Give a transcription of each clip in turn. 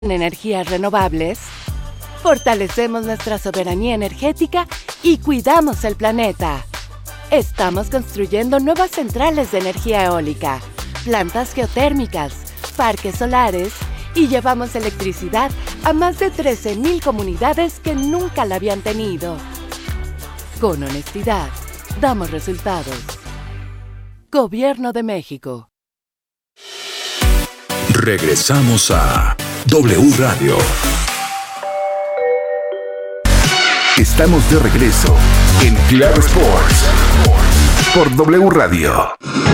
en energías renovables, fortalecemos nuestra soberanía energética y cuidamos el planeta. Estamos construyendo nuevas centrales de energía eólica, plantas geotérmicas, parques solares y llevamos electricidad a más de 13,000 comunidades que nunca la habían tenido. Con honestidad, damos resultados. Gobierno de México. Regresamos a W Radio. Estamos de regreso en Claro Sports por W Radio.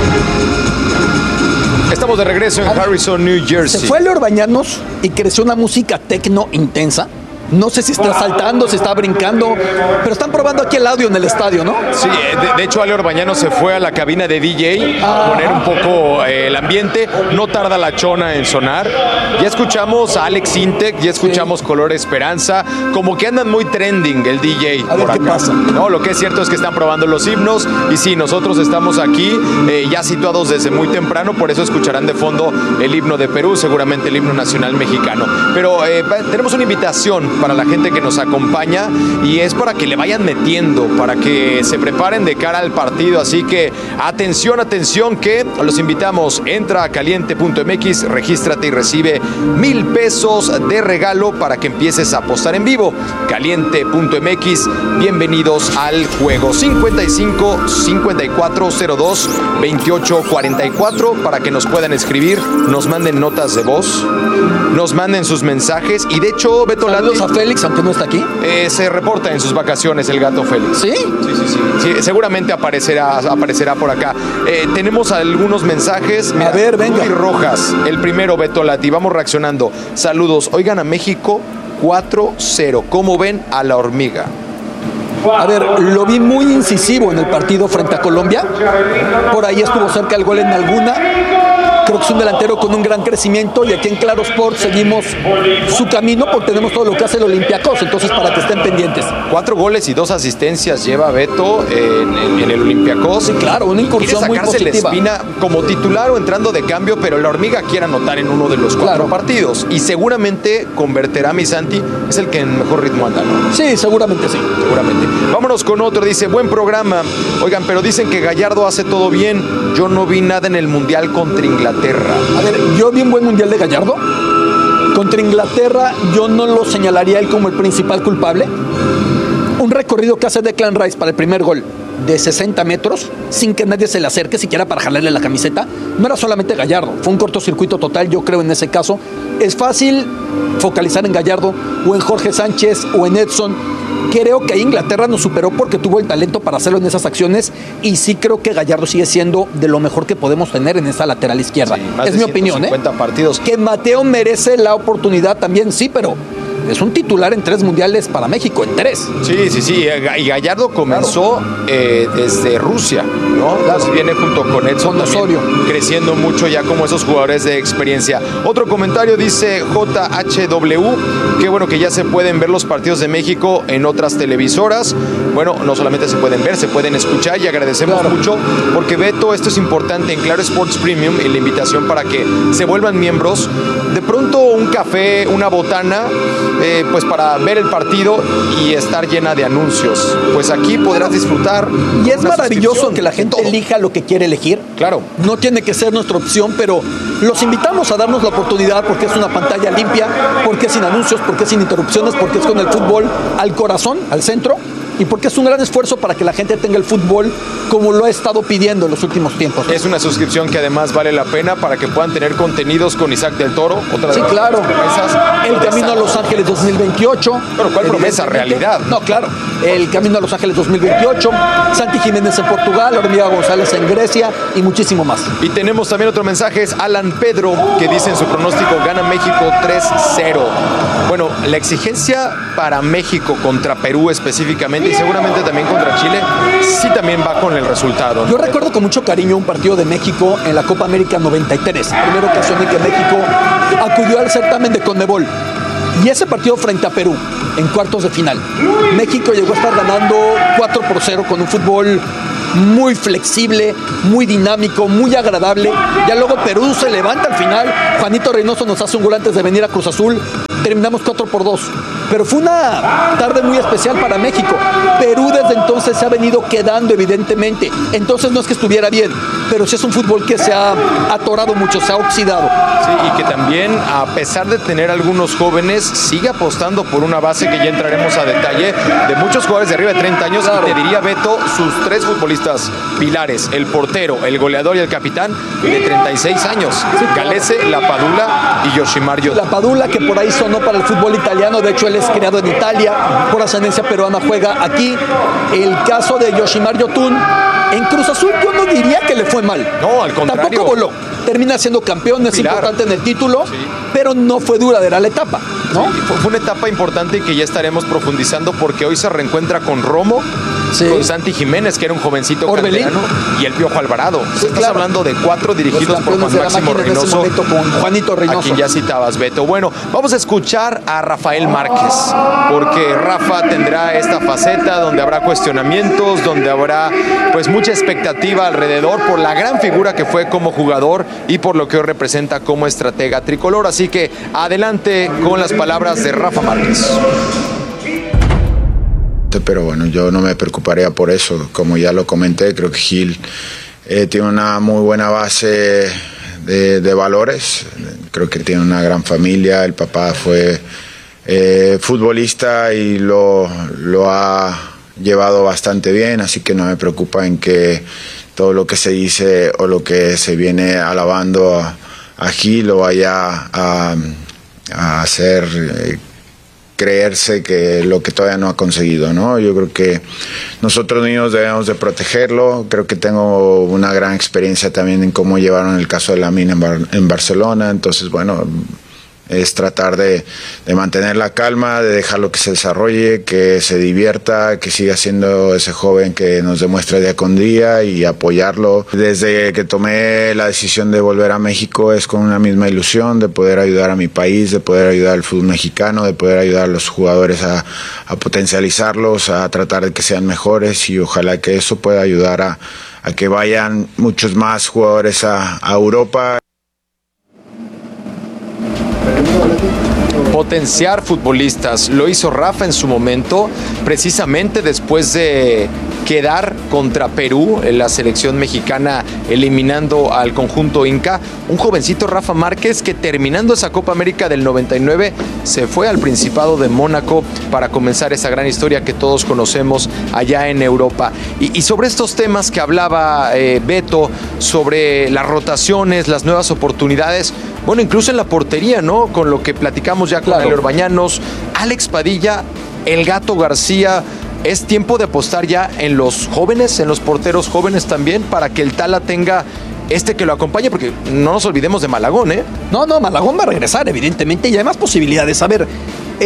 Estamos de regreso en Harrison, New Jersey. Se fue Leo Bañanos y creció una música tecno intensa. No sé si está saltando, si está brincando, pero están probando aquí el audio en el estadio, ¿no? Sí, de hecho, Ale Orbañano se fue a la cabina de DJ a poner un poco el ambiente. No tarda la chona en sonar. Ya escuchamos a Alex Intec, ya escuchamos Color Esperanza. Como que andan muy trending el DJ. A ver qué pasa. No, lo que es cierto es que están probando los himnos. Y sí, nosotros estamos aquí ya situados desde muy temprano. Por eso escucharán de fondo el himno de Perú, seguramente el himno nacional mexicano. Pero tenemos una invitación para la gente que nos acompaña y es para que le vayan metiendo, para que se preparen de cara al partido. Así que atención, que los invitamos. Entra a caliente.mx, regístrate y recibe 1,000 pesos de regalo para que empieces a apostar en vivo. Caliente.mx, bienvenidos al juego. 55 5402 2844 para que nos puedan escribir, nos manden notas de voz, nos manden sus mensajes. Y de hecho, Beto Lati, a Félix, aunque no está aquí. Se reporta en sus vacaciones el gato Félix. ¿Sí? Sí, seguramente aparecerá por acá. Tenemos algunos mensajes. Mira, a ver, venga. Rudy Rojas, el primero, Beto Lati. Vamos reaccionando. Saludos. Oigan a México 4-0. ¿Cómo ven a la hormiga? A ver, lo vi muy incisivo en el partido frente a Colombia. Por ahí estuvo cerca el gol en alguna. Creo que es un delantero con un gran crecimiento y aquí en Claro Sports seguimos su camino porque tenemos todo lo que hace el Olympiacos, entonces para que estén pendientes. 4 goles y 2 asistencias lleva Beto en el Olympiacos. Sí, claro, una incursión muy positiva. La espina como titular o entrando de cambio, pero la hormiga quiere anotar en uno de los 4 partidos y seguramente convertirá a mi Santi, es el que en mejor ritmo anda, ¿no? Sí, seguramente sí. Seguramente. Vámonos con otro, dice, buen programa. Oigan, pero dicen que Gallardo hace todo bien. Yo no vi nada en el Mundial contra Inglaterra. A ver, yo vi un buen Mundial de Gallardo. Contra Inglaterra yo no lo señalaría él como el principal culpable. Un recorrido que hace Declan Rice para el primer gol de 60 metros, sin que nadie se le acerque, siquiera para jalarle la camiseta, no era solamente Gallardo, fue un cortocircuito total, yo creo en ese caso. Es fácil focalizar en Gallardo o en Jorge Sánchez o en Edson. Creo que Inglaterra nos superó porque tuvo el talento para hacerlo en esas acciones y sí creo que Gallardo sigue siendo de lo mejor que podemos tener en esa lateral izquierda. Sí, es mi opinión, 50 partidos. Que Mateo merece la oportunidad también, sí, pero es un titular en 3 mundiales para México, en 3. Sí. Y Gallardo comenzó desde Rusia, ¿no? Claro. Viene junto con Edson Osorio, creciendo mucho ya como esos jugadores de experiencia. Otro comentario dice JHW, qué bueno que ya se pueden ver los partidos de México en otras televisoras. Bueno, no solamente se pueden ver, se pueden escuchar y agradecemos mucho porque Beto, esto es importante en Claro Sports Premium y la invitación para que se vuelvan miembros. De pronto un café, una botana, pues para ver el partido y estar llena de anuncios. Pues aquí podrás disfrutar. Y es maravilloso que la gente elija lo que quiere elegir. Claro. No tiene que ser nuestra opción, pero los invitamos a darnos la oportunidad porque es una pantalla limpia, porque es sin anuncios, porque es sin interrupciones, porque es con el fútbol al corazón, al centro. Y porque es un gran esfuerzo para que la gente tenga el fútbol como lo ha estado pidiendo en los últimos tiempos. Es una suscripción que además vale la pena para que puedan tener contenidos con Isaac del Toro. Sí, claro. El Camino a Los Ángeles 2028. Pero ¿cuál promesa? Realidad. No, claro. El Camino a Los Ángeles 2028. Santi Jiménez en Portugal, Hormiga González en Grecia y muchísimo más. Y tenemos también otro mensaje, es Alan Pedro, que dice en su pronóstico, gana México 3-0. Bueno, la exigencia para México contra Perú específicamente y seguramente también contra Chile, sí también va con el resultado, ¿no? Yo recuerdo con mucho cariño un partido de México en la Copa América 93, primera ocasión en que México acudió al certamen de CONMEBOL. Y ese partido frente a Perú, en cuartos de final, México llegó a estar ganando 4-0 con un fútbol muy flexible, muy dinámico, muy agradable. Ya luego Perú se levanta al final. Juanito Reynoso nos hace un gol antes de venir a Cruz Azul. Terminamos 4-2. Pero fue una tarde muy especial para México. Perú desde entonces se ha venido quedando, evidentemente. Entonces no es que estuviera bien, pero sí es un fútbol que se ha atorado mucho, se ha oxidado. Sí, y que también, a pesar de tener algunos jóvenes, sigue apostando por una base que ya entraremos a detalle, de muchos jugadores de arriba de 30 años. Claro. Y te diría, Beto, sus 3 futbolistas pilares, el portero, el goleador y el capitán, de 36 años. Sí, Galese, Lapadula y Yoshimar Yotun. Lapadula, que por ahí sonó para el fútbol italiano, de hecho él es criado en Italia, por ascendencia peruana juega aquí. El caso de Yoshimar Yotun, en Cruz Azul yo no diría que le fue mal. No, al contrario. Tampoco voló. Termina siendo campeón, es importante en el título, sí, pero no fue duradera la etapa, ¿no? Sí, fue una etapa importante y que ya estaremos profundizando, porque hoy se reencuentra con Romo, sí, con Santi Jiménez, que era un jovencito canterano, y el Piojo Alvarado. Sí, estás hablando de 4 dirigidos por Juan Máximo Reynoso, con Juanito Reynoso, a quien ya citabas, Beto. Bueno, vamos a escuchar a Rafael Márquez, porque Rafa tendrá esta faceta donde habrá cuestionamientos, donde habrá pues mucha expectativa alrededor por la gran figura que fue como jugador y por lo que hoy representa como estratega tricolor. Así que adelante con las palabras de Rafa Márquez. Pero bueno, yo no me preocuparía por eso. Como ya lo comenté, creo que Gil tiene una muy buena base de valores. Creo que tiene una gran familia. El papá fue futbolista y lo ha llevado bastante bien, así que no me preocupa en que todo lo que se dice o lo que se viene alabando a Gil lo vaya a hacer creerse que lo que todavía no ha conseguido, ¿no? Yo creo que nosotros niños debemos de protegerlo. Creo que tengo una gran experiencia también en cómo llevaron el caso de Lamine en Barcelona. Entonces, bueno, es tratar de mantener la calma, de dejarlo que se desarrolle, que se divierta, que siga siendo ese joven que nos demuestra día con día, y apoyarlo. Desde que tomé la decisión de volver a México es con una misma ilusión de poder ayudar a mi país, de poder ayudar al fútbol mexicano, de poder ayudar a los jugadores a potencializarlos, a tratar de que sean mejores, y ojalá que eso pueda ayudar a que vayan muchos más jugadores a Europa. Potenciar futbolistas, lo hizo Rafa en su momento, precisamente después de quedar contra Perú en la selección mexicana, eliminando al conjunto Inca. Un jovencito Rafa Márquez que, terminando esa Copa América del 99, se fue al Principado de Mónaco para comenzar esa gran historia que todos conocemos allá en Europa. Y sobre estos temas que hablaba Beto, sobre las rotaciones, las nuevas oportunidades, bueno, incluso en la portería, ¿no? Con lo que platicamos ya con Ale Orbañanos, Alex Padilla, el Gato García. Es tiempo de apostar ya en los jóvenes, en los porteros jóvenes también, para que el Tala tenga que lo acompañe, porque no nos olvidemos de Malagón, ¿eh? No, Malagón va a regresar, evidentemente, y hay más posibilidades. A ver,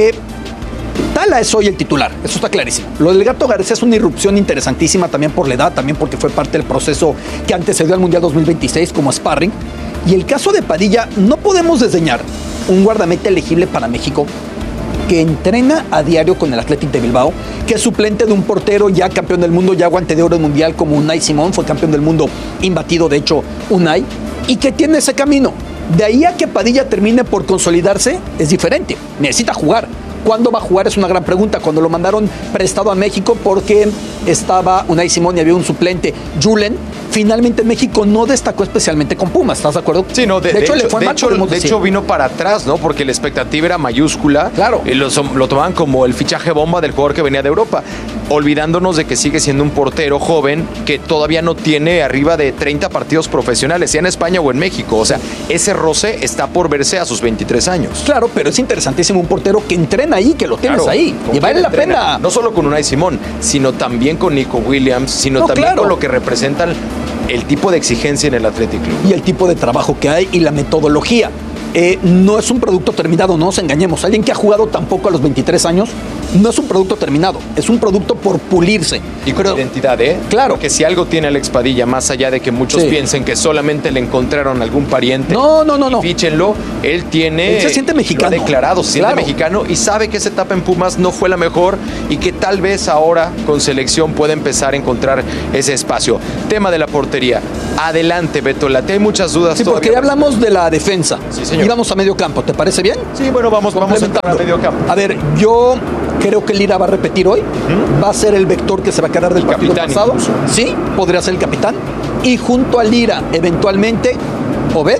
Tala es hoy el titular, eso está clarísimo. Lo del Gato García es una irrupción interesantísima, también por la edad, también porque fue parte del proceso que antecedió al Mundial 2026 como sparring. Y el caso de Padilla, no podemos desdeñar un guardameta elegible para México, que entrena a diario con el Athletic de Bilbao, que es suplente de un portero ya campeón del mundo, ya guante de oro mundial como Unai Simón, fue campeón del mundo imbatido, de hecho, Unai, y que tiene ese camino. De ahí a que Padilla termine por consolidarse, es diferente, necesita jugar. ¿Cuándo va a jugar? Es una gran pregunta. Cuando lo mandaron prestado a México porque estaba Unai Simón y había un suplente, Julen, finalmente en México no destacó especialmente con Pumas, ¿estás de acuerdo? Sí, no, de hecho le fue mal. De hecho vino para atrás, ¿no? Porque la expectativa era mayúscula. Claro. Y lo tomaban como el fichaje bomba del jugador que venía de Europa, olvidándonos de que sigue siendo un portero joven que todavía no tiene arriba de 30 partidos profesionales, sea en España o en México. O sea, ese roce está por verse a sus 23 años. Claro, pero es interesantísimo un portero que entrena ahí, que lo tienes ahí. Y vale la pena. No solo con Unai Simón, sino también con Nico Williams, sino también con lo que representan el tipo de exigencia en el Athletic Club. Y el tipo de trabajo que hay y la metodología. no es un producto terminado, no nos engañemos. Alguien que ha jugado tampoco a los 23 años no es un producto terminado, es un producto por pulirse. Y con identidad, ¿eh? Claro. Porque si algo tiene Alex Padilla, más allá de que muchos piensen que solamente le encontraron algún pariente, no. Fíchenlo, él se siente mexicano. Lo ha declarado, se siente mexicano y sabe que esa etapa en Pumas no fue la mejor y que tal vez ahora con selección puede empezar a encontrar ese espacio. Tema de la portería. Adelante, Beto Lati. Hay muchas dudas todavía. Porque ya hablamos de la defensa. Sí, señor. Y vamos a medio campo, ¿te parece bien? Sí, bueno, vamos a entrar a medio campo. A ver, yo creo que Lira va a repetir hoy. Va a ser el vector que se va a quedar del partido pasado. Incluso. Sí, podría ser el capitán. Y junto a Lira, eventualmente, Obed,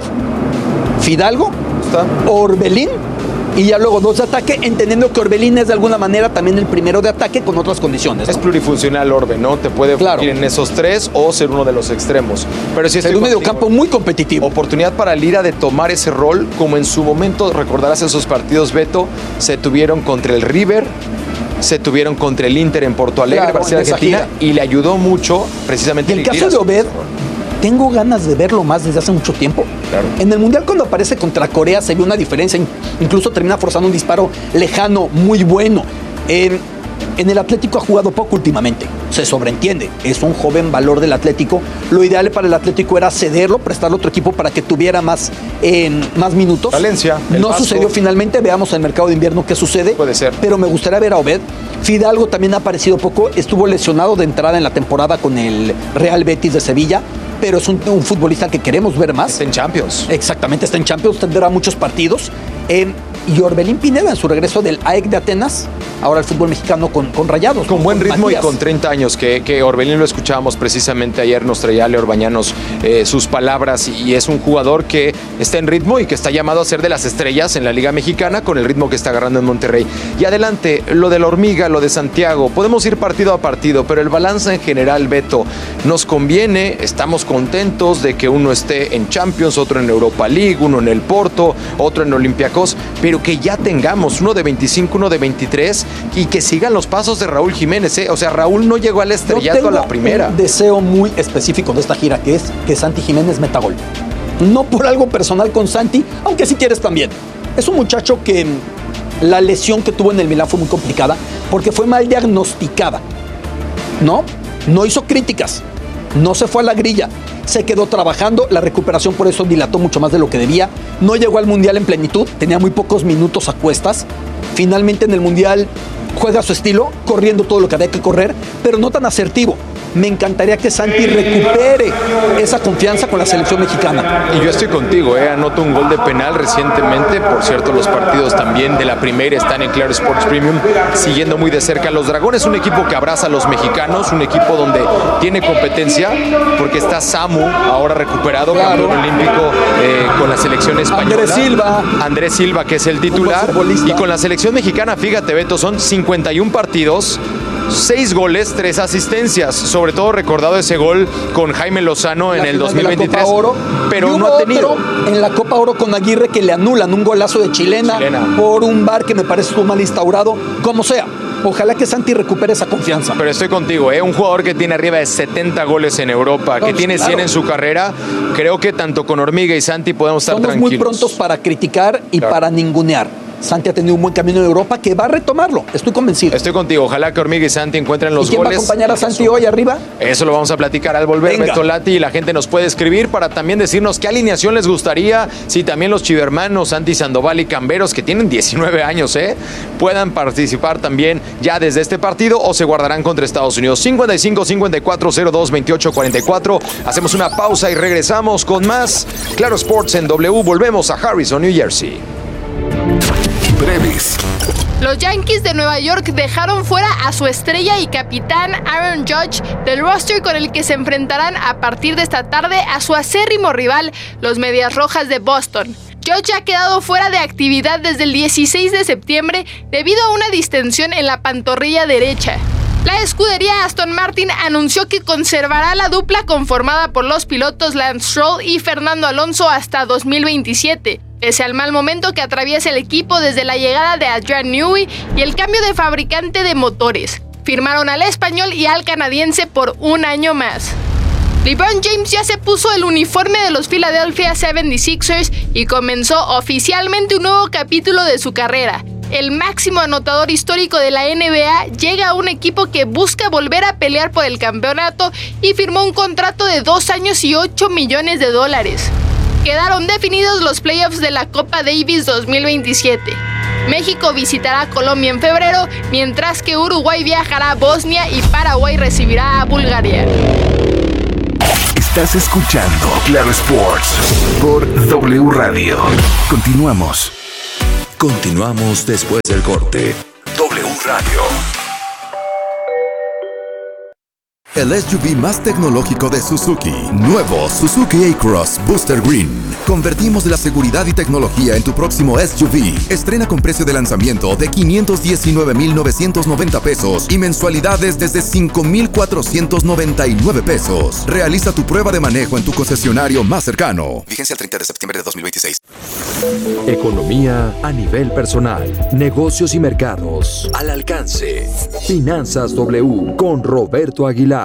Fidalgo, Orbelín. Y ya luego 2 de ataque, entendiendo que Orbelín es de alguna manera también el primero de ataque con otras condiciones, ¿no? Es plurifuncional Orbe, ¿no? Te puede ir en esos 3 o ser uno de los extremos. Pero si es un mediocampo muy competitivo. Oportunidad para Lira de tomar ese rol, como en su momento, recordarás esos partidos, Beto, se tuvieron contra el River, se tuvieron contra el Inter en Porto Alegre, Brasil, Argentina, y le ayudó mucho precisamente. Y el caso de Obed, tengo ganas de verlo más desde hace mucho tiempo. Claro. En el Mundial, cuando aparece contra Corea, se vio una diferencia. Incluso termina forzando un disparo lejano, muy bueno. En el Atlético ha jugado poco últimamente. Se sobreentiende. Es un joven valor del Atlético. Lo ideal para el Atlético era cederlo, prestarlo a otro equipo para que tuviera más minutos. Valencia. No sucedió finalmente. Veamos en el mercado de invierno qué sucede. Puede ser. Pero me gustaría ver a Obed. Fidalgo también ha aparecido poco. Estuvo lesionado de entrada en la temporada con el Real Betis de Sevilla. Pero es un futbolista que queremos ver más. Está en Champions. Exactamente, está en Champions, tendrá muchos partidos. Y Orbelín Pineda en su regreso del AEK de Atenas, ahora el fútbol mexicano con Rayados. Con buen ritmo Matías. Y con 30 años, que Orbelín lo escuchábamos precisamente ayer, nos traía Leo Orbañanos sus palabras, y es un jugador que está en ritmo y que está llamado a ser de las estrellas en la Liga Mexicana con el ritmo que está agarrando en Monterrey. Y adelante, lo de la Hormiga, lo de Santiago, podemos ir partido a partido, pero el balance en general, Beto, nos conviene, estamos contentos de que uno esté en Champions, otro en Europa League, uno en el Porto, otro en Olympiacos, pero que ya tengamos uno de 25, uno de 23 y que sigan los pasos de Raúl Jiménez, ¿eh? O sea, Raúl no llegó al estrellato a la primera. Un deseo muy específico de esta gira, que es que Santi Jiménez meta gol. No por algo personal con Santi, aunque si quieres también. Es un muchacho que la lesión que tuvo en el Milán fue muy complicada porque fue mal diagnosticada. No hizo críticas, no se fue a la grilla. Se quedó trabajando, la recuperación por eso dilató mucho más de lo que debía. No llegó al Mundial en plenitud, tenía muy pocos minutos a cuestas. Finalmente en el Mundial juega a su estilo, corriendo todo lo que había que correr, pero no tan asertivo. Me encantaría que Santi recupere esa confianza con la selección mexicana. Y yo estoy contigo, anotó un gol de penal recientemente. Por cierto, los partidos también de la primera están en Claro Sports Premium, siguiendo muy de cerca. Los Dragones, un equipo que abraza a los mexicanos, un equipo donde tiene competencia, porque está Samu, ahora recuperado, campeón olímpico con la selección española. Andrés Silva, que es el titular. Y con la selección mexicana, fíjate, Beto, son 51 partidos, 6 goles, 3 asistencias. Sobre todo recordado ese gol con Jaime Lozano en el 2023. Oro, pero no ha tenido. En la Copa Oro con Aguirre que le anulan un golazo de chilena. Por un VAR que me parece estuvo mal instaurado. Como sea. Ojalá que Santi recupere esa confianza. Pero estoy contigo, un jugador que tiene arriba de 70 goles en Europa, que tiene 100 en su carrera. Creo que tanto con Hormiga y Santi podemos estar tranquilos. Somos muy prontos para criticar y para ningunear. Santi ha tenido un buen camino en Europa que va a retomarlo, estoy convencido. Estoy contigo, ojalá que Hormiga y Santi encuentren los goles. ¿Y quién va a acompañar a Santi hoy arriba? Eso lo vamos a platicar al volver, Beto Lati, y la gente nos puede escribir para también decirnos qué alineación les gustaría, si también los chivermanos Santi Sandoval y Camberos, que tienen 19 años, puedan participar también ya desde este partido o se guardarán contra Estados Unidos. 55 54 02 28 44. Hacemos una pausa y regresamos con más Claro Sports en W. Volvemos a Harrison, New Jersey. Breves. Los Yankees de Nueva York dejaron fuera a su estrella y capitán Aaron Judge del roster con el que se enfrentarán a partir de esta tarde a su acérrimo rival, los Medias Rojas de Boston. Judge ha quedado fuera de actividad desde el 16 de septiembre debido a una distensión en la pantorrilla derecha. La escudería Aston Martin anunció que conservará la dupla conformada por los pilotos Lance Stroll y Fernando Alonso hasta 2027. Pese al mal momento que atraviesa el equipo desde la llegada de Adrian Newey y el cambio de fabricante de motores. Firmaron al español y al canadiense por un año más. LeBron James ya se puso el uniforme de los Philadelphia 76ers y comenzó oficialmente un nuevo capítulo de su carrera. El máximo anotador histórico de la NBA llega a un equipo que busca volver a pelear por el campeonato y firmó un contrato de 2 años y $8 millones. Quedaron definidos los playoffs de la Copa Davis 2027. México visitará Colombia en febrero, mientras que Uruguay viajará a Bosnia y Paraguay recibirá a Bulgaria. Estás escuchando Claro Sports por W Radio. Continuamos. Continuamos después del corte. W Radio. El SUV más tecnológico de Suzuki. Nuevo Suzuki A-Cross Booster Green. Convertimos la seguridad y tecnología en tu próximo SUV. Estrena con precio de lanzamiento de $519,990 pesos y mensualidades desde $5,499 pesos. Realiza tu prueba de manejo en tu concesionario más cercano. Vigencia el 30 de septiembre de 2026. Economía a nivel personal, negocios y mercados al alcance. Finanzas W con Roberto Aguilar.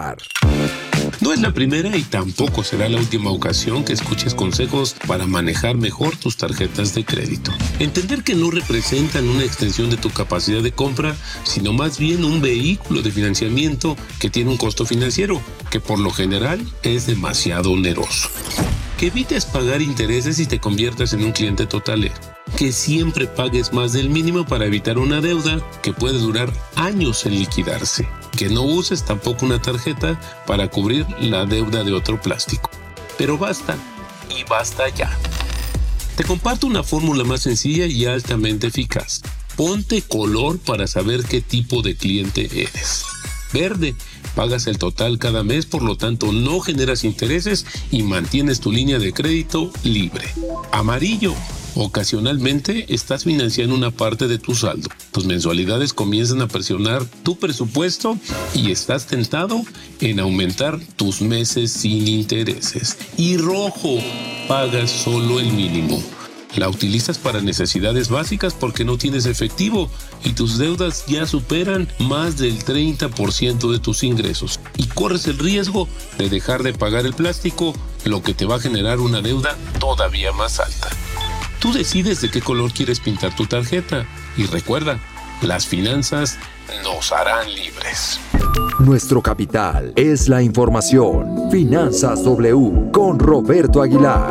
No es la primera y tampoco será la última ocasión que escuches consejos para manejar mejor tus tarjetas de crédito. Entender que no representan una extensión de tu capacidad de compra, sino más bien un vehículo de financiamiento que tiene un costo financiero, que por lo general es demasiado oneroso. Que evites pagar intereses y te conviertas en un cliente totalero. Que siempre pagues más del mínimo para evitar una deuda que puede durar años en liquidarse. Que no uses tampoco una tarjeta para cubrir la deuda de otro plástico. Pero basta, y basta ya. Te comparto una fórmula más sencilla y altamente eficaz. Ponte color para saber qué tipo de cliente eres. Verde, pagas el total cada mes, por lo tanto no generas intereses y mantienes tu línea de crédito libre. Amarillo, ocasionalmente estás financiando una parte de tu saldo. Tus mensualidades comienzan a presionar tu presupuesto y estás tentado en aumentar tus meses sin intereses. Y rojo, pagas solo el mínimo. La utilizas para necesidades básicas porque no tienes efectivo y tus deudas ya superan más del 30% de tus ingresos. Y corres el riesgo de dejar de pagar el plástico, lo que te va a generar una deuda todavía más alta. Tú decides de qué color quieres pintar tu tarjeta. Y recuerda, las finanzas nos harán libres. Nuestro capital es la información. Finanzas W con Roberto Aguilar.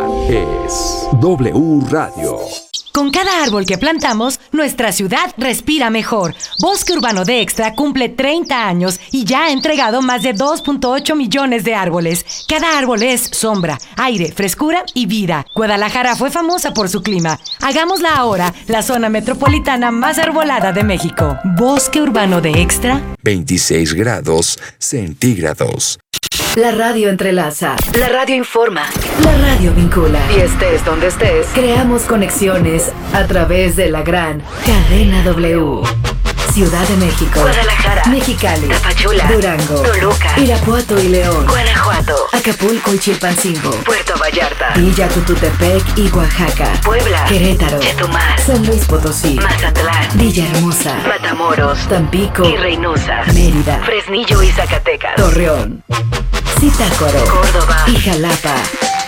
Es W Radio. Con cada árbol que plantamos, nuestra ciudad respira mejor. Bosque Urbano de Extra cumple 30 años y ya ha entregado más de 2.8 millones de árboles. Cada árbol es sombra, aire, frescura y vida. Guadalajara fue famosa por su clima. Hagámosla ahora la zona metropolitana más arbolada de México. Bosque Urbano de Extra. 26 grados centígrados. La radio entrelaza, la radio informa, la radio vincula. Y estés donde estés, creamos conexiones a través de la gran cadena W. Ciudad de México, Guadalajara, Mexicali, Tapachula, Durango, Toluca, Irapuato y León, Guanajuato, Acapulco y Chilpancingo, Puerto Vallarta, Villa Tututepec y Oaxaca, Puebla, Querétaro, Chetumal, San Luis Potosí, Mazatlán, Villahermosa, Matamoros, Tampico y Reynosa, Mérida, Fresnillo y Zacatecas, Torreón, Zitácuaro, Córdoba y Jalapa.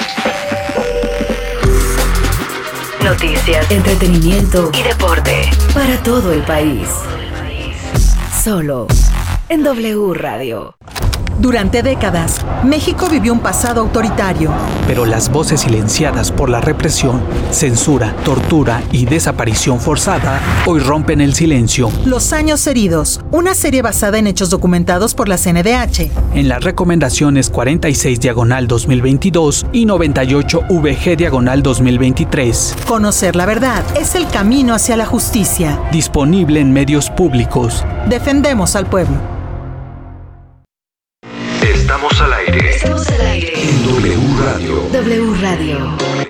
Noticias, entretenimiento y deporte para todo el país. Solo en W Radio. Durante décadas, México vivió un pasado autoritario. Pero las voces silenciadas por la represión, censura, tortura y desaparición forzada hoy rompen el silencio. Los años heridos, una serie basada en hechos documentados por la CNDH. En las recomendaciones 46/2022 y 98/VG/2023. Conocer la verdad es el camino hacia la justicia. Disponible en medios públicos. Defendemos al pueblo. Estamos al aire. Estamos al aire. En W Radio. W Radio.